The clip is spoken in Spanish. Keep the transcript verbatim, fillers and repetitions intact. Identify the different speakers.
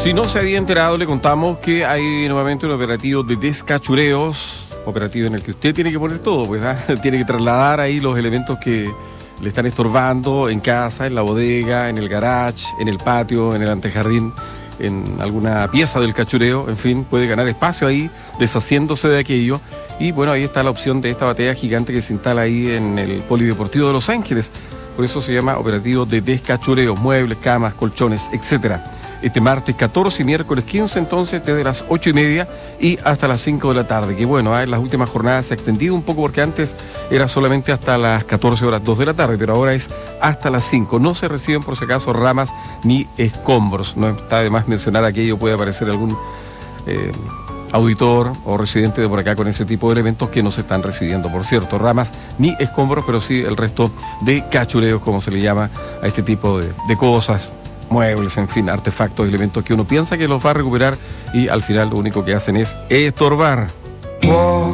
Speaker 1: Si no se había enterado, le contamos que hay nuevamente un operativo de descachureos, operativo en el que usted tiene que poner todo, pues, ¿ah? Tiene que trasladar ahí los elementos que le están estorbando en casa, en la bodega, en el garage, en el patio, en el antejardín, en alguna pieza del cachureo, en fin, puede ganar espacio ahí, deshaciéndose de aquello. Y bueno, ahí está la opción de esta batea gigante que se instala ahí en el Polideportivo de Los Ángeles. Por eso se llama operativo de descachureos, muebles, camas, colchones, etcétera. Este martes catorce y miércoles quince, entonces, desde las ocho y media y hasta las cinco de la tarde. Que bueno, en las últimas jornadas se ha extendido un poco porque antes era solamente hasta las catorce horas, dos de la tarde, pero ahora es hasta las cinco. No se reciben, por si acaso, ramas ni escombros. No está de más mencionar aquello, puede aparecer algún eh, auditor o residente de por acá con ese tipo de elementos que no se están recibiendo. Por cierto, ramas ni escombros, pero sí el resto de cachureos, como se le llama a este tipo de, de cosas. Muebles, en fin, artefactos, elementos que uno piensa que los va a recuperar y al final lo único que hacen es estorbar.